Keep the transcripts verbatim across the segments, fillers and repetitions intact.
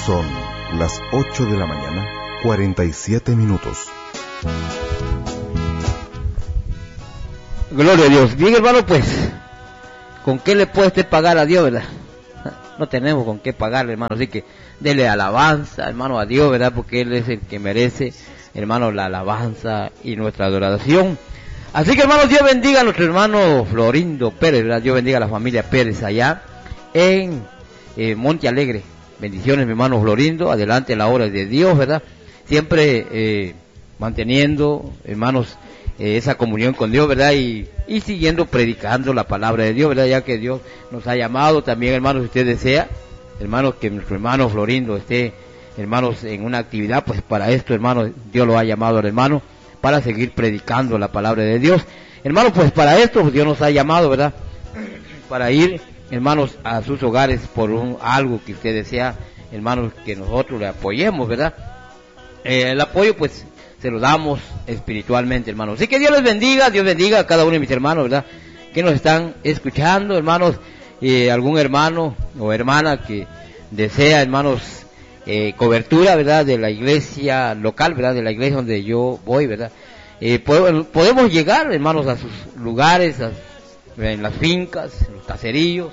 Son las ocho de la mañana, cuarenta y siete minutos. Gloria a Dios. Bien, hermano, pues, ¿con qué le puede usted pagar a Dios, verdad? No tenemos con qué pagarle, hermano, así que dele alabanza, hermano, a Dios, ¿verdad? Porque Él es el que merece, hermano, la alabanza y nuestra adoración. Así que, hermano, Dios bendiga a nuestro hermano Florindo Pérez, ¿verdad? Dios bendiga a la familia Pérez allá en eh, Monte Alegre. Bendiciones, mi hermano Florindo, adelante la obra de Dios, ¿verdad? Siempre eh, manteniendo, hermanos, eh, esa comunión con Dios, ¿verdad? Y, y siguiendo predicando la palabra de Dios, ¿verdad? Ya que Dios nos ha llamado también, hermanos, si usted desea, hermanos, que nuestro hermano Florindo esté, hermanos, en una actividad, pues para esto, hermanos, Dios lo ha llamado al hermano, para seguir predicando la palabra de Dios. Hermanos, pues para esto pues, Dios nos ha llamado, ¿verdad? Para ir, hermanos, a sus hogares por un, algo que usted desea, hermanos, que nosotros le apoyemos, ¿verdad? Eh, el apoyo, pues, se lo damos espiritualmente, hermanos. Así que Dios les bendiga, Dios bendiga a cada uno de mis hermanos, ¿verdad? Que nos están escuchando, hermanos, eh, algún hermano o hermana que desea, hermanos, eh, cobertura, ¿verdad? De la iglesia local, ¿verdad? De la iglesia donde yo voy, ¿verdad? Eh, podemos llegar, hermanos, a sus lugares, a, en las fincas, en los caseríos,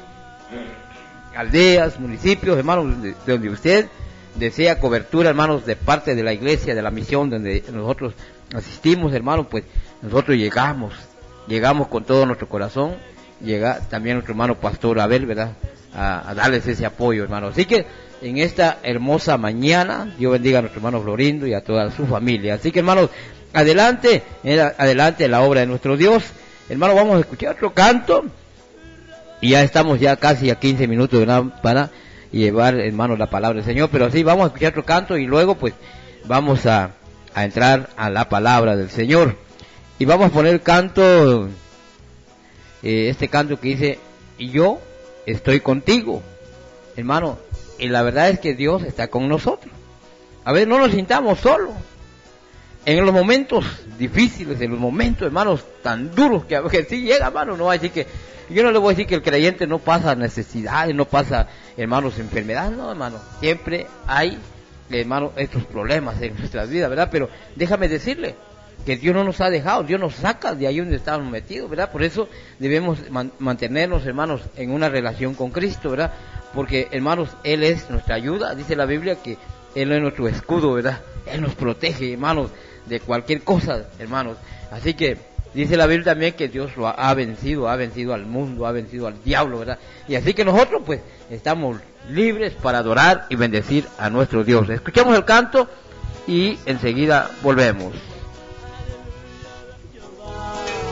aldeas, municipios, hermanos, de, de donde usted desea cobertura, hermanos, de parte de la iglesia, de la misión donde nosotros asistimos, hermanos, pues nosotros llegamos, llegamos con todo nuestro corazón, llega también nuestro hermano Pastor Abel, ¿verdad? A, a darles ese apoyo, hermanos. Así que en esta hermosa mañana, Dios bendiga a nuestro hermano Florindo y a toda su familia. Así que, hermanos, adelante, adelante la obra de nuestro Dios. Hermano, vamos a escuchar otro canto y ya estamos ya casi a quince minutos, ¿verdad? Para llevar, hermano, la palabra del Señor, pero sí, vamos a escuchar otro canto y luego pues vamos a, a entrar a la palabra del Señor. Y vamos a poner el canto, eh, este canto que dice, y yo estoy contigo, hermano, y la verdad es que Dios está con nosotros. A ver, no nos sintamos solos. En los momentos difíciles, en los momentos, hermanos, tan duros que a veces sí llega, hermano, no va a decir que, yo no le voy a decir que el creyente no pasa necesidades, no pasa, hermanos, enfermedades, no, hermano, siempre hay, hermano, estos problemas en nuestras vidas, ¿verdad? Pero déjame decirle que Dios no nos ha dejado, Dios nos saca de ahí donde estamos metidos, ¿verdad? Por eso debemos man- mantenernos, hermanos, en una relación con Cristo, ¿verdad? Porque, hermanos, Él es nuestra ayuda, dice la Biblia que Él es nuestro escudo, ¿verdad? Él nos protege, hermanos, de cualquier cosa, hermanos. Así que dice la Biblia también que Dios lo ha, ha vencido, ha vencido al mundo, ha vencido al diablo, ¿verdad? Y así que nosotros pues estamos libres para adorar y bendecir a nuestro Dios. Escuchemos el canto y enseguida volvemos.